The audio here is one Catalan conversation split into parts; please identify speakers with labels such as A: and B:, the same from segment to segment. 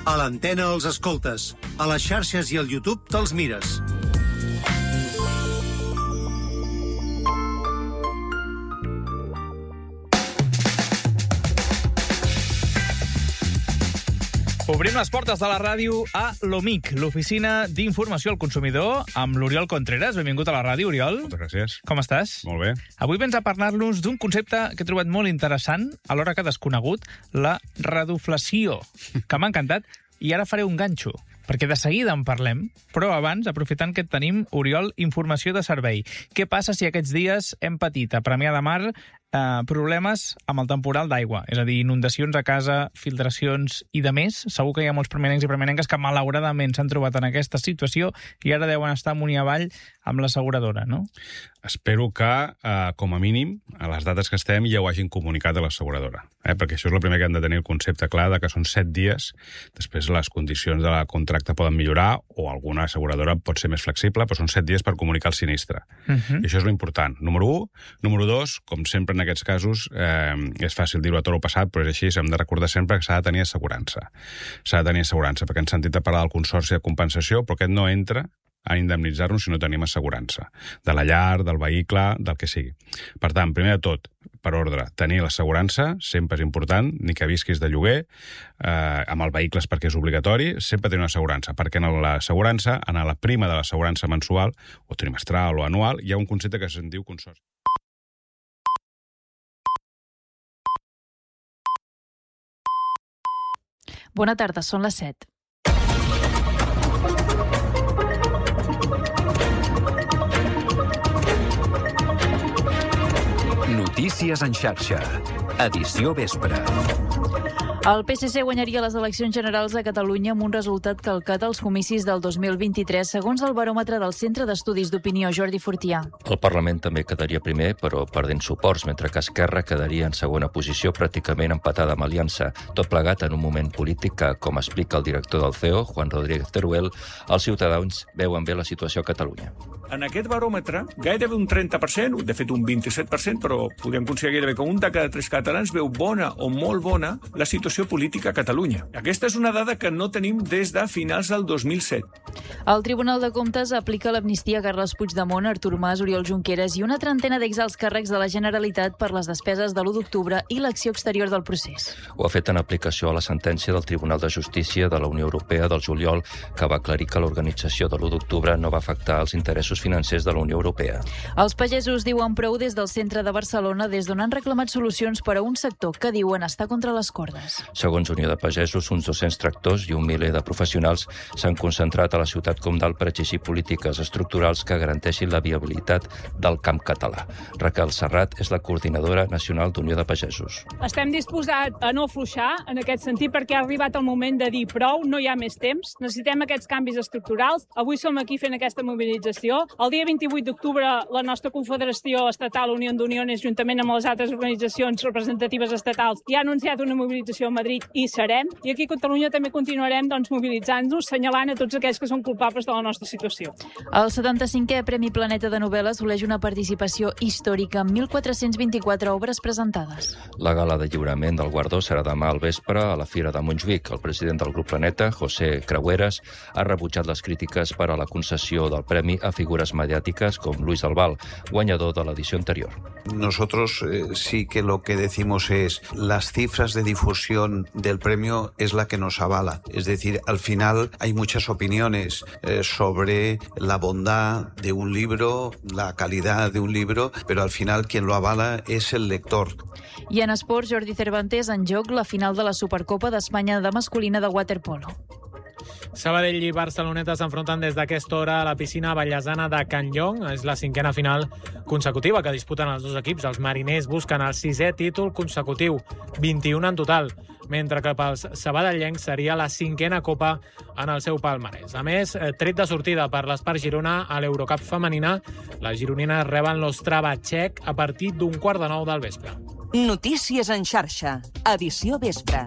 A: A l'antena els escoltes. A les xarxes i al YouTube te'ls mires.
B: Obrim les portes de la ràdio a l'OMIC, l'Oficina d'Informació al Consumidor, amb l'Oriol Contreras. Benvingut a la ràdio, Oriol.
C: Moltes gràcies.
B: Com estàs?
C: Molt bé.
B: Avui vens a parlar-nos d'un concepte que he trobat molt interessant, alhora que desconegut, la reduflació, que m'ha encantat, i ara faré un ganxo, perquè de seguida en parlem, però abans, aprofitant que et tenim, Oriol, informació de servei. Què passa si aquests dies hem patit a Premià de Mar problemes amb el temporal d'aigua? És a dir, inundacions a casa, filtracions i de més. Segur que hi ha molts premenencs i premenenques que malauradament s'han trobat en aquesta situació i ara deuen estar amunt i avall amb l'asseguradora, no?
C: Espero que, com a mínim, a les dates que estem ja ho hagin comunicat a l'asseguradora. Perquè això és el primer que han de tenir el concepte clar de que són 7 dies. Després les condicions de la contracte poden millorar o alguna asseguradora pot ser més flexible, però són 7 dies per comunicar el sinistre. I això és l'important. Número 1. Número 2, com sempre en aquests casos, és fàcil dir-ho a tot el passat, però és així, hem de recordar sempre que s'ha de tenir assegurança. S'ha de tenir assegurança, perquè hem sentit a parlar del consorci de compensació, però aquest no entra a indemnitzar-nos si no tenim assegurança. De la llar, del vehicle, del que sigui. Per tant, primer de tot, per ordre, tenir l'assegurança, sempre és important, ni que visquis de lloguer, amb el vehicle perquè és obligatori, sempre tenir una assegurança, perquè en l'assegurança, en la prima de l'assegurança mensual, o trimestral o anual, hi ha un concepte que se'n diu consorci.
D: Bona tarda, són les 7.
E: Notícies en xarxa. Edició vespre.
D: El PSC guanyaria les eleccions generals a Catalunya amb un resultat calcat als comicis del 2023, segons el baròmetre del Centre d'Estudis d'Opinió, Jordi Fortià.
F: El Parlament també quedaria primer, però perdent suports, mentre que Esquerra quedaria en segona posició, pràcticament empatada amb Aliança. Tot plegat en un moment polític que, com explica el director del CEO, Juan Rodríguez Teruel, els ciutadans veuen bé la situació a Catalunya.
G: En aquest baròmetre, gairebé un 30%, de fet un 27%, però podem considerar gairebé que un de cada 3 catalans veu bona o molt bona la situació política a Catalunya. Aquesta és una dada que no tenim des de finals del 2007.
D: El Tribunal de Comptes aplica l'amnistia a Carles Puigdemont, Artur Mas, Oriol Junqueras i una trentena d'exalts càrrecs de la Generalitat per les despeses de l'1 d'octubre i l'acció exterior del procés.
F: Ho ha fet en aplicació a la sentència del Tribunal de Justícia de la Unió Europea del juliol, que va aclarir que l'organització de l'1 d'octubre no va afectar els interessos financers de la Unió Europea.
D: Els pagesos diuen prou des del centre de Barcelona, des d'on han reclamat solucions per a un sector que diuen estar contra les cordes.
F: Segons Unió de Pagesos, uns 200 tractors i un miler de professionals s'han concentrat a la ciutat comtal per exigir polítiques estructurals que garanteixin la viabilitat del camp català. Raquel Serrat és la coordinadora nacional d'Unió de Pagesos.
H: Estem disposats a no afluixar en aquest sentit perquè ha arribat el moment de dir prou, no hi ha més temps, necessitem aquests canvis estructurals. Avui som aquí fent aquesta mobilització. El dia 28 d'octubre la nostra Confederació Estatal Unió d'Uniones, juntament amb les altres organitzacions representatives estatals, ja ha anunciat una mobilització a Madrid i serem. I aquí a Catalunya també continuarem mobilitzant-nos, assenyalant a tots aquells que són culpables de la nostra situació.
D: El 75è Premi Planeta de Novel·la assoleix una participació històrica amb 1.424 obres presentades.
F: La gala de lliurament del guardó serà demà al vespre a la Fira de Montjuïc. El president del grup Planeta, José Creueras, ha rebutjat les crítiques per a la concessió del premi a figures mediàtiques com Luis Albal, guanyador de l'edició anterior.
I: Nosotros sí que lo que decimos es las cifras de difusión del premio es la que nos avala. Es decir, al final hay muchas opiniones sobre la bondad de un libro, la calidad de un libro, pero al final quien lo avala es el lector.
D: I en esports, Jordi Cervantes, en joc la final de la Supercopa d'Espanya de masculina de waterpolo.
J: Sabadell i Barceloneta s'enfronten des d'aquesta hora a la piscina ballesana de Can Llong. És la 5a final consecutiva que disputen els dos equips. Els mariners busquen el 6è títol consecutiu, 21 en total, mentre que pels sabadellencs seria la 5a copa en el seu palmarès. A més, tret de sortida per l'Espart Girona a l'Eurocup femenina, les gironines reben l'Ostrava txec a partir d'un 8:45 del vespre.
K: Notícies en xarxa, edició vespre.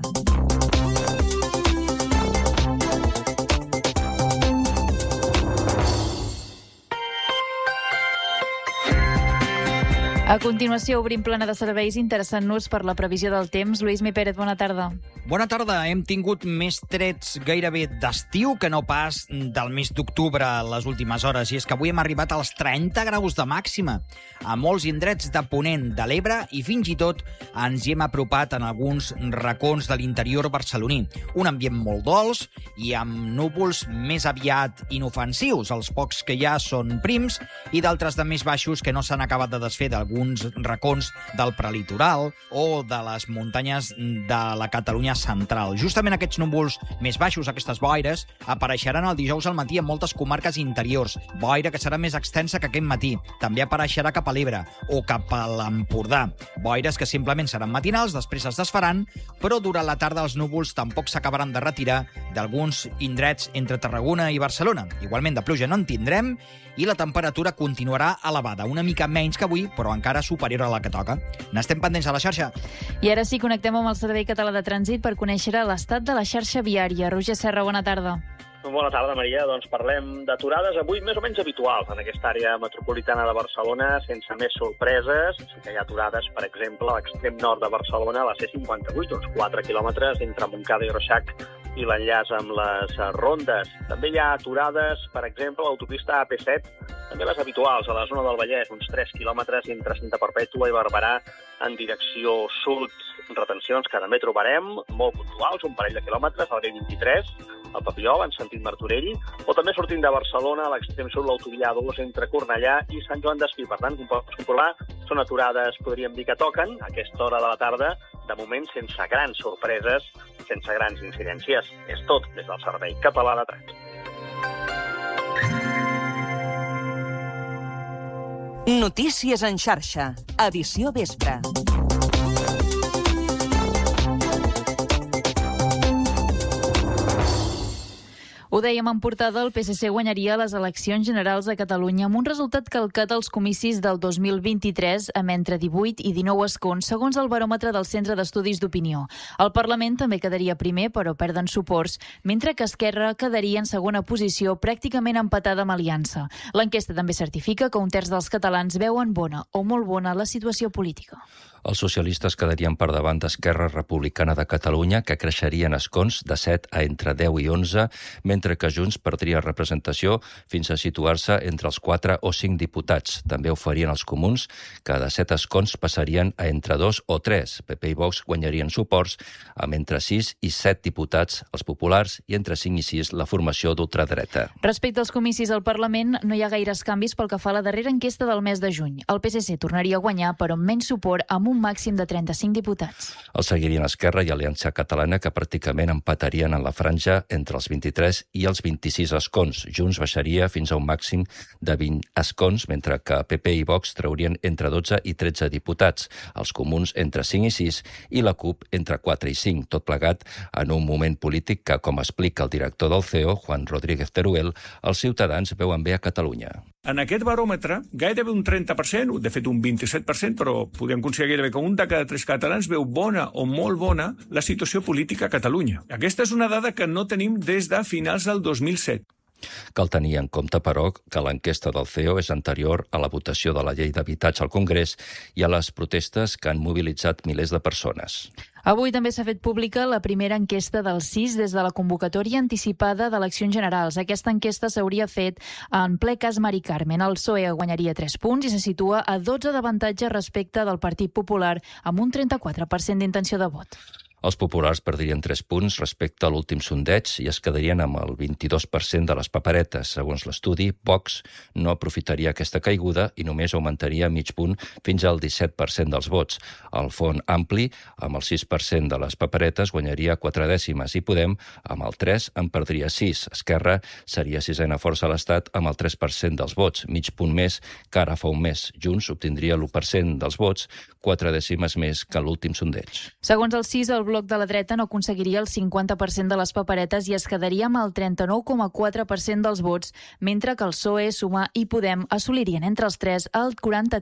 D: A continuació, obrim plana de serveis interessant-nos per la previsió del temps. Lluís Mi Pérez, bona tarda.
L: Bona tarda. Hem tingut més trets gairebé d'estiu que no pas del mes d'octubre les últimes hores. I és que avui hem arribat als 30 graus de màxima a molts indrets de Ponent, de l'Ebre, i fins i tot ens hi hem apropat en alguns racons de l'interior barceloní. Un ambient molt dolç i amb núvols més aviat inofensius. Els pocs que hi ha són prims i d'altres de més baixos que no s'han acabat de desfer d'alguns racons del prelitoral o de les muntanyes de la Catalunya central. Justament aquests núvols més baixos, aquestes boires, apareixeran el dijous al matí en moltes comarques interiors. Boira que serà més extensa que aquest matí. També apareixerà cap a l'Ebre o cap a l'Empordà. Boires que simplement seran matinals, després es desfaran, però durant la tarda els núvols tampoc s'acabaran de retirar d'alguns indrets entre Tarragona i Barcelona. Igualment de pluja no en tindrem i la temperatura continuarà elevada, una mica menys que avui, però encara superior a la que toca. N'estem pendents a la xarxa.
D: I ara sí, connectem amb el Servei Català de Trànsit per conèixer l'estat de la xarxa viària. Roger Serra, bona tarda.
M: Bona tarda, Maria. Doncs parlem d'aturades avui més o menys habituals en aquesta àrea metropolitana de Barcelona, sense més sorpreses. Sí que hi ha aturades, per exemple, a l'extrem nord de Barcelona, a la C58, uns 4 quilòmetres entre Montcada i Reixac i l'enllaç amb les rondes. També hi ha aturades, per exemple, a l'autopista AP7, també les habituals, a la zona del Vallès, uns 3 quilòmetres entre Santa Perpètua i Barberà en direcció sud. Retencions que també trobarem, molt puntuals, un parell de quilòmetres, a la B23, al Papiol, en sentit Martorell, o també sortint de Barcelona, a l'extrem sud, l'autovia A2 entre Cornellà i Sant Joan d'Espí. Per tant, com pots comprovar, són aturades, podríem dir que toquen, a aquesta hora de la tarda, de moment sense grans sorpreses, sense grans incidències. És tot des del Servei Català de Trànsit.
K: Notícies en xarxa. Edició vespre.
D: Ho dèiem en portada, el PSC guanyaria les eleccions generals a Catalunya amb un resultat calcat als comicis del 2023 amb entre 18 i 19 escons, segons el baròmetre del Centre d'Estudis d'Opinió. El Parlament també quedaria primer, però perden suports, mentre que Esquerra quedaria en segona posició, pràcticament empatada amb Aliança. L'enquesta també certifica que un terç dels catalans veuen bona o molt bona la situació política.
F: Els socialistes quedarien per davant d'Esquerra Republicana de Catalunya, que creixerien escons de 7 a entre 10 i 11, mentre que Junts perdria representació fins a situar-se entre els 4 o 5 diputats. També ho farien els comuns, que de 7 escons passarien a entre 2 o 3. PP i Vox guanyarien suports amb entre 6 i 7 diputats, els populars, i entre 5 i 6 la formació d'ultradreta.
D: Respecte als comicis al Parlament, no hi ha gaires canvis pel que fa a la darrera enquesta del mes de juny. El PSC tornaria a guanyar, però amb menys suport, amb un màxim de 35 diputats.
F: El seguirien Esquerra i Aliança Catalana, que pràcticament empatarien en la franja entre els 23 i els 26 escons. Junts baixaria fins a un màxim de 20 escons, mentre que PP i Vox traurien entre 12 i 13 diputats, els comuns entre 5 i 6 i la CUP entre 4 i 5, tot plegat en un moment polític que, com explica el director del CEO, Juan Rodríguez Teruel, els ciutadans veuen bé a Catalunya.
G: En aquest baròmetre, gairebé un 30%, de fet un 27%, però podem considerar gairebé que un de cada 3 catalans veu bona o molt bona la situació política a Catalunya. Aquesta és una dada que no tenim des de finals del 2007.
F: Cal tenir en compte, però, que l'enquesta del CEO és anterior a la votació de la llei d'habitatge al Congrés i a les protestes que han mobilitzat milers de persones.
D: Avui també s'ha fet pública la primera enquesta del CIS des de la convocatòria anticipada d'eleccions generals. Aquesta enquesta s'hauria fet en ple cas Mari Carmen. El PSOE guanyaria 3 punts i se situa a 12 d'avantatge respecte del Partit Popular, amb un 34% d'intenció de vot.
F: Els populars perdrien 3 punts respecte a l'últim sondeig i es quedarien amb el 22% de les paperetes. Segons l'estudi, Vox no aprofitaria aquesta caiguda i només augmentaria mig punt fins al 17% dels vots. El Front Ampli, amb el 6% de les paperetes, guanyaria 4 dècimes i Podem, amb el 3, en perdria 6. Esquerra seria sisena força a l'Estat amb el 3% dels vots, mig punt més que ara fa un mes. Junts obtindria l'1% dels vots, 4 dècimes més que l'últim sondeig.
D: Segons el CIS, el bloc de la dreta no aconseguiria el 50% de les paperetes i es quedaria amb el 39,4% dels vots, mentre que el PSOE, Sumar i Podem assolirien entre els tres el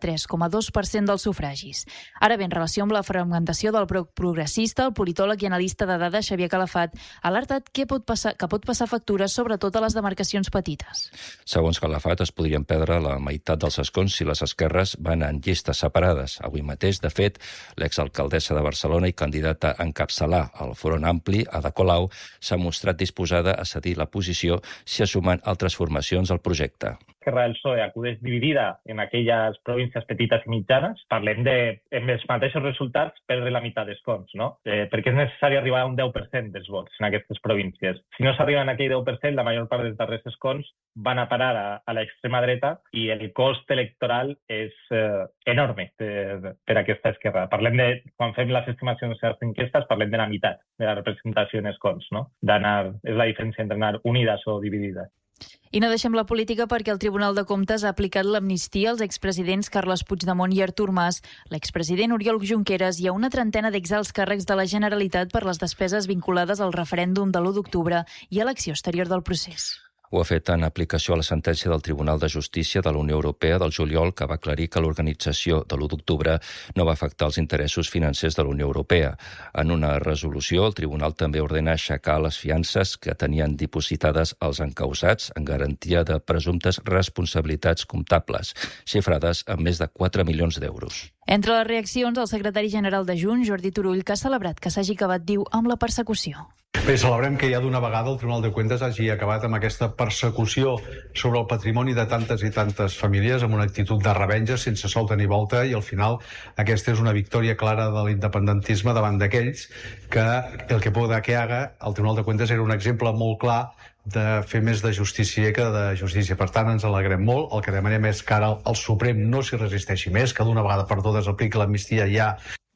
D: 43,2% dels sufragis. Ara bé, en relació amb la fragmentació del bloc progressista, el politòleg i analista de dades Xavier Calafat ha alertat que pot passar factures sobretot a les demarcacions petites.
F: Segons Calafat, es podrien perdre la meitat dels escons si les esquerres van en llistes separades. Avui mateix, de fet, l'exalcaldessa de Barcelona i candidata a encapçalar el Front Ampli, Ada Colau, s'ha mostrat disposada a cedir la posició si es sumen altres formacions al projecte.
N: Esquerra del PSOE acudeix dividida en aquelles províncies petites i mitjanes, parlem de, amb els mateixos resultats, perdre la meitat d'escons, no? Perquè és necessari arribar a un 10% dels vots en aquestes províncies. Si no s'arriba a aquell 10%, la major part dels darrers escons van a parar a l'extrema dreta i el cost electoral és enorme per a aquesta esquerra. Parlem de, quan fem les estimacions de les enquestes, parlem de la meitat de la representació en escons, no? És la diferència entre anar unides o dividides.
D: I no deixem la política perquè el Tribunal de Comptes ha aplicat l'amnistia als expresidents Carles Puigdemont i Artur Mas, l'expresident Oriol Junqueras i a una trentena d'exalts càrrecs de la Generalitat per les despeses vinculades al referèndum de l'1 d'octubre i a l'acció exterior del procés.
F: Ho ha fet en aplicació a la sentència del Tribunal de Justícia de la Unió Europea del juliol, que va aclarir que l'organització de l'1 d'octubre no va afectar els interessos financers de la Unió Europea. En una resolució, el Tribunal també ordena aixecar les fiances que tenien dipositades els encausats en garantia de presumptes responsabilitats comptables, xifrades en més de 4 milions d'euros.
D: Entre les reaccions, el secretari general de Junts, Jordi Turull, que ha celebrat que s'hagi acabat, diu, amb la persecució.
O: Bé, celebrem que ja d'una vegada el Tribunal de Cuentas hagi acabat amb aquesta persecució sobre el patrimoni de tantes i tantes famílies amb una actitud de revenja sense solta ni volta, i al final aquesta és una victòria clara de l'independentisme davant d'aquells que el que pueda que haga el Tribunal de Cuentas era un exemple molt clar de fer més de justícia que de justícia. Per tant, ens alegrem molt. El que demanem és que ara el Suprem no s'hi resisteixi més, que d'una vegada per totes apliqui l'amnistia ja.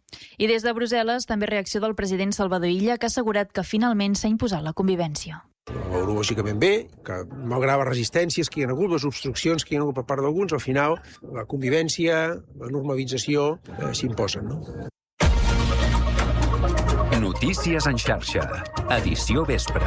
D: I des de Brussel·les, també reacció del president Salvador Illa, que ha assegurat que finalment s'ha imposat la convivència.
P: Veurho lògicament bé, que malgrat les resistències que hi ha hagut, les obstruccions que hi ha hagut per part d'alguns, al final la convivència, la normalització s'imposen, no?
E: Notícies en xarxa, edició vespre.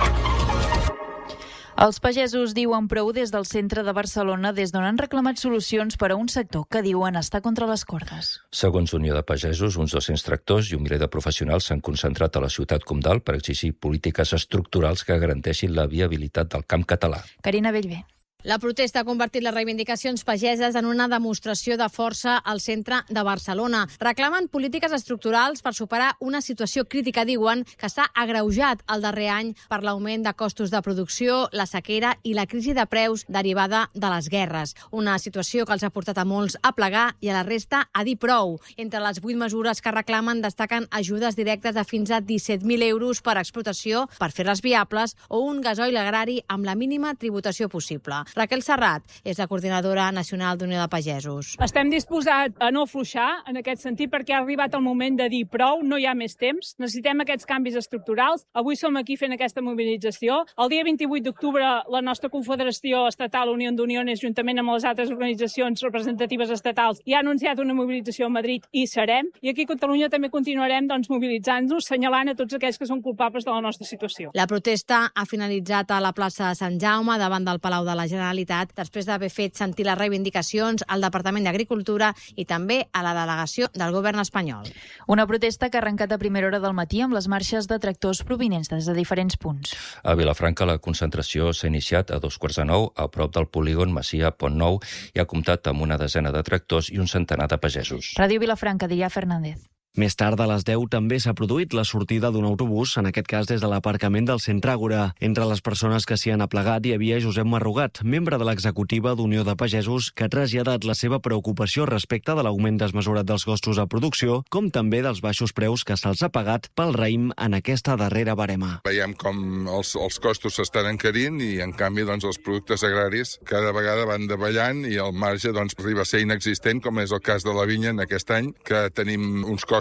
D: Els pagesos diuen prou des del centre de Barcelona, des d'on han reclamat solucions per a un sector que diuen estar contra les cordes.
F: Segons Unió de Pagesos, uns 200 tractors i un miler de professionals s'han concentrat a la ciutat Comdal per exigir polítiques estructurals que garanteixin la viabilitat del camp català.
D: Carina Bellver.
Q: La protesta ha convertit les reivindicacions pageses en una demostració de força al centre de Barcelona. Reclamen polítiques estructurals per superar una situació crítica, diuen, que s'ha agreujat el darrer any per l'augment de costos de producció, la sequera i la crisi de preus derivada de les guerres. Una situació que els ha portat a molts a plegar i a la resta a dir prou. Entre les 8 mesures que reclamen destaquen ajudes directes de fins a 17.000 euros per explotació per fer-les viables o un gasoil agrari amb la mínima tributació possible. Raquel Serrat és la coordinadora nacional d'Unió de Pagesos.
H: Estem disposats a no afluixar en aquest sentit perquè ha arribat el moment de dir prou, no hi ha més temps, necessitem aquests canvis estructurals. Avui som aquí fent aquesta mobilització. El dia 28 d'octubre la nostra Confederació Estatal Unió d'Uniones, juntament amb les altres organitzacions representatives estatals, ja ha anunciat una mobilització a Madrid i serem. I aquí a Catalunya també continuarem mobilitzant-nos, senyalant a tots aquells que són culpables de la nostra situació.
Q: La protesta ha finalitzat a la plaça de Sant Jaume, davant del Palau de la Generalitat, després d'haver fet sentir les reivindicacions al Departament d'Agricultura i també a la delegació del govern espanyol.
D: Una protesta que ha arrencat a primera hora del matí amb les marxes de tractors provinents des de diferents punts.
F: A Vilafranca la concentració s'ha iniciat a 8:45 a prop del polígon Masia Pont Nou i ha comptat amb una desena de tractors i un centenar de pagesos.
D: Ràdio Vilafranca, Diria Fernández.
R: Més tard, a les 10, també s'ha produït la sortida d'un autobús, en aquest cas des de l'aparcament del Centre Àgora. Entre les persones que s'hi han aplegat hi havia Josep Marrugat, membre de l'executiva d'Unió de Pagesos, que ha traslladat la seva preocupació respecte de l'augment desmesurat dels costos de producció, com també dels baixos preus que se'ls ha pagat pel raïm en aquesta darrera barema.
S: Veiem com els costos s'estan encarint i, en canvi, els productes agraris cada vegada van davallant i el marge arriba a ser inexistent, com és el cas de la vinya en aquest any, que tenim uns costos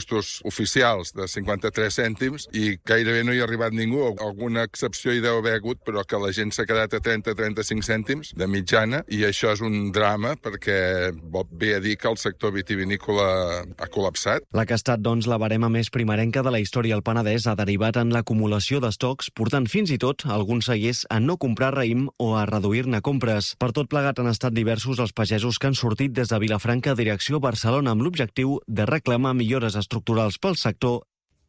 S: costos oficials de 53 cèntims i gairebé no hi ha arribat ningú. Alguna excepció hi deu haver hagut, però que la gent s'ha quedat a 30-35 cèntims de mitjana, i això és un drama perquè ve a dir que el sector vitivinícola ha col·lapsat.
R: La que ha estat, doncs, la barema més primerenca de la història al Penedès ha derivat en l'acumulació d'estocs, portant fins i tot alguns cellers a no comprar raïm o a reduir-ne compres. Per tot plegat han estat diversos els pagesos que han sortit des de Vilafranca direcció Barcelona amb l'objectiu de reclamar millores estructurals pel sector.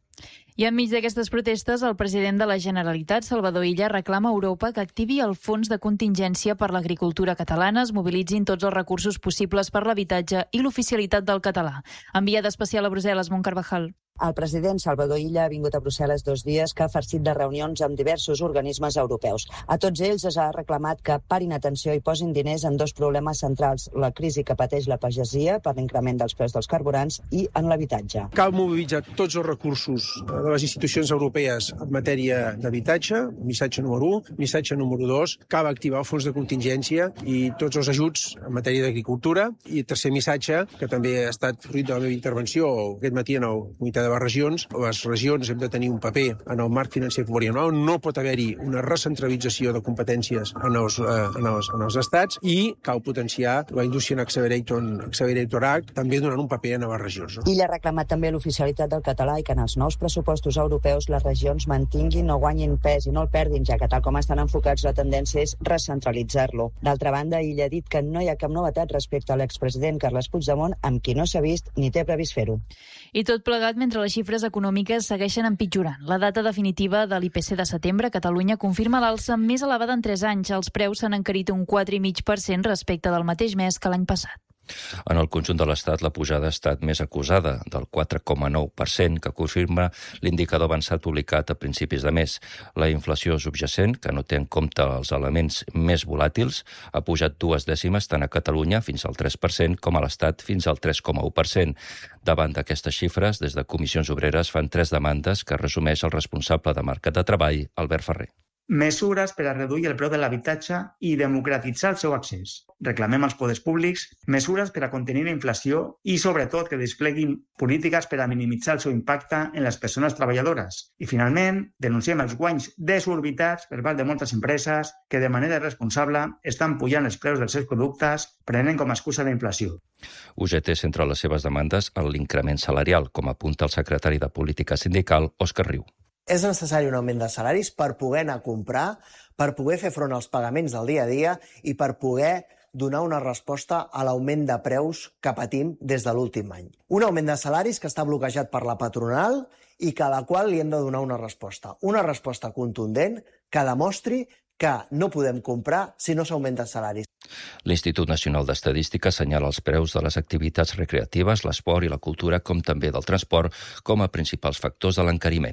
D: I enmig d'aquestes protestes, el president de la Generalitat, Salvador Illa, reclama a Europa que activi el fons de contingència per l'agricultura catalana, es mobilitzin tots els recursos possibles per l'habitatge i l'oficialitat del català. Enviada especial a Brussel·les, Mont Carvajal.
T: El president Salvador Illa ha vingut a Brussel·les 2 dies que ha farcit de reunions amb diversos organismes europeus. A tots ells es ha reclamat que parin atenció i posin diners en 2 problemes centrals: la crisi que pateix la pagesia per l'increment dels preus dels carburants i en l'habitatge.
P: Cal mobilitzar tots els recursos de les institucions europees en matèria d'habitatge, missatge número 1. Missatge número 2, cal activar el fons de contingència i tots els ajuts en matèria d'agricultura. I tercer missatge, que també ha estat fruit de la meva intervenció aquest matí en el Comitè de les regions. Les regions hem de tenir un paper en el marc financer plurianual. No pot haver-hi una recentralització de competències en els estats i cal potenciar la Industrial Accelerator Act, també donant un paper a les regions.
T: Illa ha reclamat també l'oficialitat del català i que en els nous pressupostos europeus les regions mantinguin o guanyin pes i no el perdin, ja que tal com estan enfocats la tendència és recentralitzar-lo. D'altra banda, Illa ha dit que no hi ha cap novetat respecte a l'expresident Carles Puigdemont, amb qui no s'ha vist ni té previst fer-ho.
D: I tot plegat mentre les xifres econòmiques segueixen empitjorant. La data definitiva de l'IPC de setembre a Catalunya confirma l'alça més elevada en 3 anys. Els preus s'han encarit un 4,5% respecte del mateix mes que l'any passat.
F: En el conjunt de l'Estat, la pujada ha estat més acusada, del 4,9%, que confirma l'indicador avançat publicat a principis de mes. La inflació subjacent, que no té en compte els elements més volàtils, ha pujat 2 dècimes tant a Catalunya, fins al 3%, com a l'Estat, fins al 3,1%. Davant d'aquestes xifres, des de Comissions Obreres fan 3 demandes que resumeix el responsable de Mercat de Treball, Albert Ferrer.
U: Mesures per a reduir el preu de l'habitatge i democratitzar el seu accés. Reclamem als poders públics mesures per a contenir la inflació i, sobretot, que despleguin polítiques per a minimitzar el seu impacte en les persones treballadores. I, finalment, denunciem els guanys desorbitats per part de moltes empreses que, de manera irresponsable, estan pujant els preus dels seus productes prenent com a excusa la inflació.
F: UGT centra les seves demandes en l'increment salarial, com apunta el secretari de Política Sindical, Òscar Riu.
V: És necessari un augment de salaris per poder anar a comprar, per poder fer front als pagaments del dia a dia i per poder donar una resposta a l'augment de preus que patim des de l'últim any. Un augment de salaris que està bloquejat per la patronal i a la qual li hem de donar una resposta contundent que demostri que no podem comprar si no s'augmenta salaris.
F: L'Institut Nacional d'Estadística assenyala els preus de les activitats recreatives, l'esport i la cultura, com també del transport, com a principals factors de l'encariment.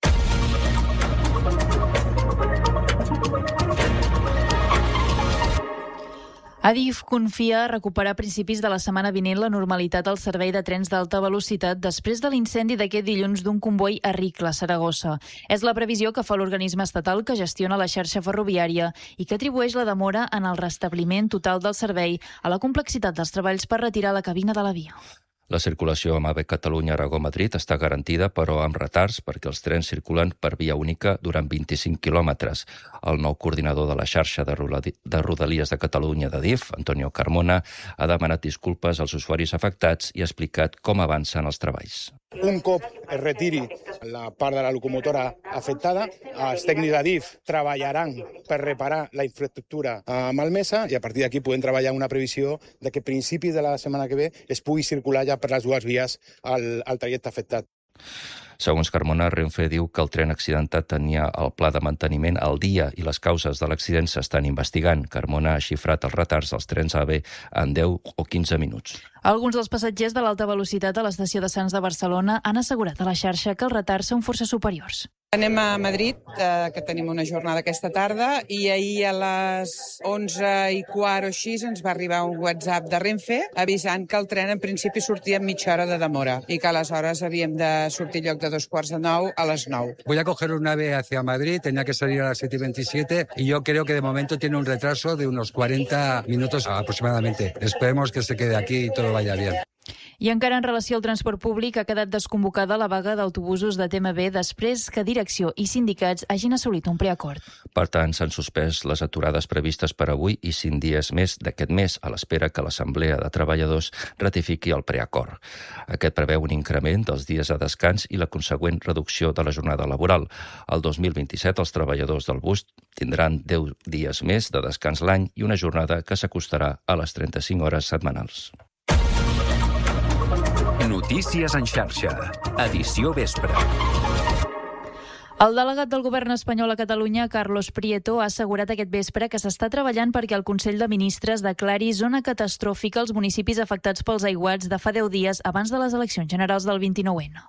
D: Adif confia recuperar a principis de la setmana vinent la normalitat al servei de trens d'alta velocitat després de l'incendi d'aquest dilluns d'un comboi a Ricla, Saragossa. És la previsió que fa l'organisme estatal que gestiona la xarxa ferroviària i que atribueix la demora en el restabliment total del servei a la complexitat dels treballs per retirar la cabina de la via.
F: La circulació amb AVE Catalunya-Aragó-Madrid està garantida, però amb retards, perquè els trens circulen per via única durant 25 quilòmetres. El nou coordinador de la xarxa de Rodalies de Catalunya d'Adif, Antonio Carmona, ha demanat disculpes als usuaris afectats i ha explicat com avancen els treballs.
W: Un cop es retiri la part de la locomotora afectada, els tècnics d'Adif treballaran per reparar la infraestructura malmesa i a partir d'aquí podem treballar una previsió de que a principis de la setmana que ve es pugui circular ja per les 2 vies al trajecte afectat.
F: Segons Carmona, Renfe diu que el tren accidentat tenia el pla de manteniment al dia i les causes de l'accident s'estan investigant. Carmona ha xifrat els retards dels trens AVE en 10 o 15 minuts.
D: Alguns dels passatgers de l'alta velocitat a l'estació de Sants de Barcelona han assegurat a la xarxa que els retards són força superiors.
X: Anem a Madrid, que tenim una jornada aquesta tarda, i ahir a les 11:15 o així ens va arribar un WhatsApp de Renfe avisant que el tren en principi sortia amb mitja hora de demora i que aleshores havíem de sortir lloc de 8:45 a les 9.
Y: Voy a coger un AVE hacia Madrid, tenía que salir a las 7:27 y yo creo que de momento tiene un retraso de unos 40 minutos aproximadamente. Esperemos que se quede aquí y todo vaya bien.
D: I encara en relació al transport públic, ha quedat desconvocada la vaga d'autobusos de TMB després que direcció i sindicats hagin assolit un preacord.
F: Per tant, s'han suspès les aturades previstes per avui i 5 dies més d'aquest mes, a l'espera que l'Assemblea de Treballadors ratifiqui el preacord. Aquest preveu un increment dels dies de descans i la consegüent reducció de la jornada laboral. El 2027 els treballadors del bus tindran 10 dies més de descans l'any i una jornada que s'acostarà a les 35 hores setmanals.
E: Notícies en xarxa. Edició vespre.
D: El delegat del govern espanyol a Catalunya, Carlos Prieto, ha assegurat aquest vespre que s'està treballant perquè el Consell de Ministres declari zona catastròfica als municipis afectats pels aiguats de fa 10 dies abans de les eleccions generals del 29N.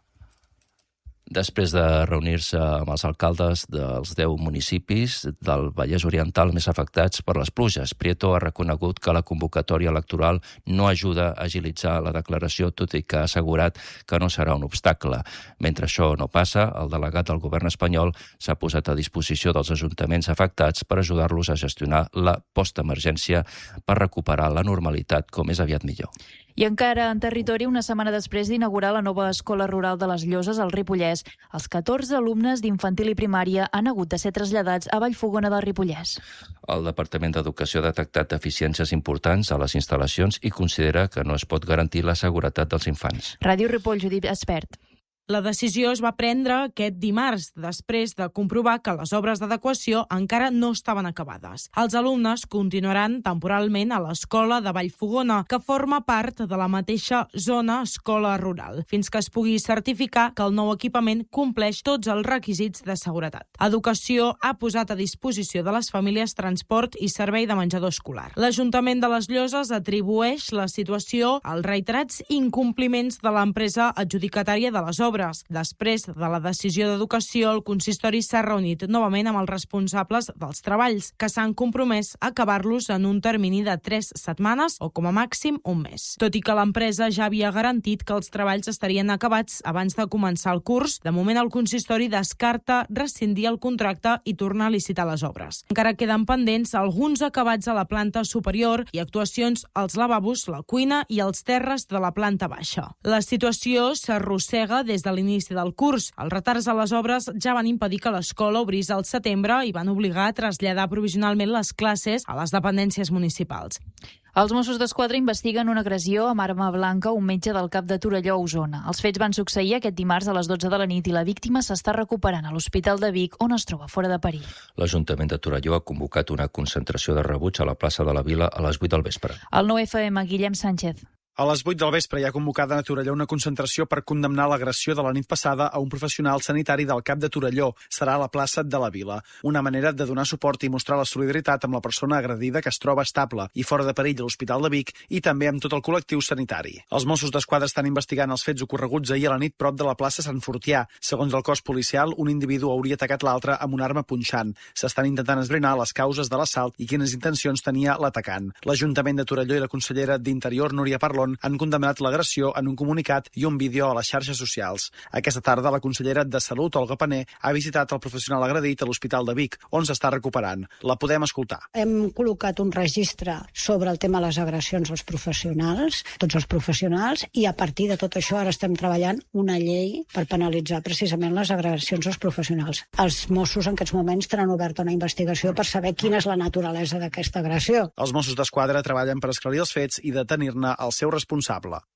F: Després de reunir-se amb els alcaldes dels 10 municipis del Vallès Oriental més afectats per les pluges, Prieto ha reconegut que la convocatòria electoral no ajuda a agilitzar la declaració, tot i que ha assegurat que no serà un obstacle. Mentre això no passa, el delegat del govern espanyol s'ha posat a disposició dels ajuntaments afectats per ajudar-los a gestionar la postemergència per recuperar la normalitat com més aviat millor.
D: I encara en territori, una setmana després d'inaugurar la nova escola rural de les Lloses al Ripollès, els 14 alumnes d'infantil i primària han hagut de ser traslladats a Vallfogona del Ripollès.
F: El Departament d'Educació ha detectat deficiències importants a les instal·lacions i considera que no es pot garantir la seguretat dels infants.
D: Ràdio Ripoll, Judit Espert.
A: La decisió es va prendre aquest dimarts, després de comprovar que les obres d'adequació encara no estaven acabades. Els alumnes continuaran temporalment a l'escola de Vallfogona, que forma part de la mateixa zona escola rural, fins que es pugui certificar que el nou equipament compleix tots els requisits de seguretat. Educació ha posat a disposició de les famílies transport i servei de menjador escolar. L'Ajuntament de les Lloses atribueix la situació als reiterats incompliments de l'empresa adjudicatària de les obres. Després de la decisió d'Educació, el consistori s'ha reunit novament amb els responsables dels treballs, que s'han compromès a acabar-los en un termini de 3 setmanes o com a màxim un mes. Tot i que l'empresa ja havia garantit que els treballs estarien acabats abans de començar el curs, de moment el consistori descarta rescindir el contracte i tornar a licitar les obres. Encara queden pendents alguns acabats a la planta superior i actuacions als lavabos, la cuina i els terres de la planta baixa. La situació s'arrossega des de l'inici del curs. Els retards a les obres ja van impedir que l'escola obrís al setembre i van obligar a traslladar provisionalment les classes a les dependències municipals.
D: Els Mossos d'Esquadra investiguen una agressió amb arma blanca a un metge del CAP de Torelló, Osona. Els fets van succeir aquest dimarts a les 12 de la nit i la víctima s'està recuperant a l'Hospital de Vic, on es troba fora de perill.
F: L'Ajuntament de Torelló ha convocat una concentració de rebuig a la plaça de la Vila a les 8 del vespre.
D: El 9FM, Guillem Sánchez.
B: A les 8 del vespre hi ha convocada a Torelló una concentració per condemnar l'agressió de la nit passada a un professional sanitari del CAP de Torelló. Serà a la plaça de la Vila. Una manera de donar suport i mostrar la solidaritat amb la persona agredida que es troba estable i fora de perill a l'Hospital de Vic i també amb tot el col·lectiu sanitari. Els Mossos d'Esquadra estan investigant els fets ocorreguts ahir a la nit prop de la plaça Sant Fortià. Segons el cos policial, un individu hauria atacat l'altre amb una arma punxant. S'estan intentant esbrinar les causes de l'assalt i quines intencions tenia l'atacant. L'Ajuntament de Torelló i la consellera d'Interior, Núria Parlon, han condemnat l'agressió en un comunicat i un vídeo a les xarxes socials. Aquesta tarda, la consellera de Salut, Olga Pané, ha visitat el professional agredit a l'Hospital de Vic, on s'està recuperant. La podem escoltar.
C: Hem col·locat un registre sobre el tema de les agressions als professionals, tots els professionals, i a partir de tot això ara estem treballant una llei per penalitzar precisament les agressions als professionals. Els Mossos en aquests moments tenen oberta una investigació per saber quina és la naturalesa d'aquesta agressió.
B: Els Mossos d'Esquadra treballen per esclarir els fets i detenir-ne el seu responsable.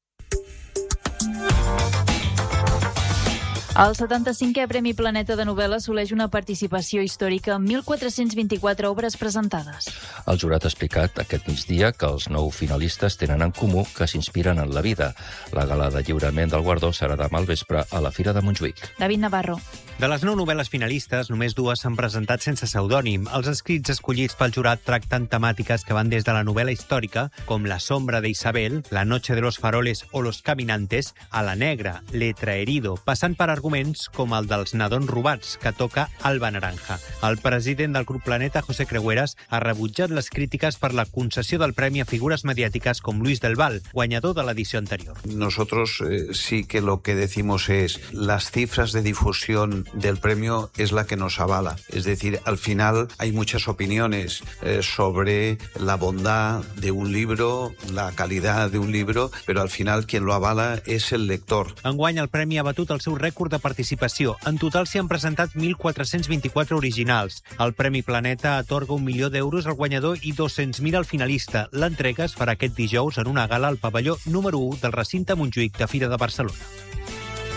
D: El 75è Premi Planeta de novel·la assoleix una participació històrica amb 1.424 obres presentades.
F: El jurat ha explicat aquest migdia que els 9 finalistes tenen en comú que s'inspiren en la vida. La gala de lliurament del guardó serà demà al vespre a la Fira de Montjuïc.
D: David Navarro.
I: De les 9 novel·les finalistes, només 2 s'han presentat sense pseudònim. Els escrits escollits pel jurat tracten temàtiques que van des de la novel·la històrica, com La sombra de Isabel, La noche de los faroles o Los caminantes, a la negra, Letra herido, passant per arguments arguments com el dels nadons robats, que toca Alba Naranja. El president del Grup Planeta, José Crehueras, ha rebutjat les crítiques per la concessió del premi a figures mediàtiques com Luis del Val, guanyador de l'edició anterior.
G: Nosotros sí que lo que decimos es las cifras de difusión del premio es la que nos avala. Es decir, al final hay muchas opiniones sobre la bondad de un libro, la calidad de un libro, pero al final quien lo avala es el lector.
I: Enguany el premi ha batut el seu rècord de participació. En total s'hi han presentat 1.424 originals. El Premi Planeta atorga 1 milió d'euros al guanyador i 200.000 al finalista. L'entrega es farà aquest dijous en una gala al pavelló número 1 del recinte Montjuïc de Fira de Barcelona.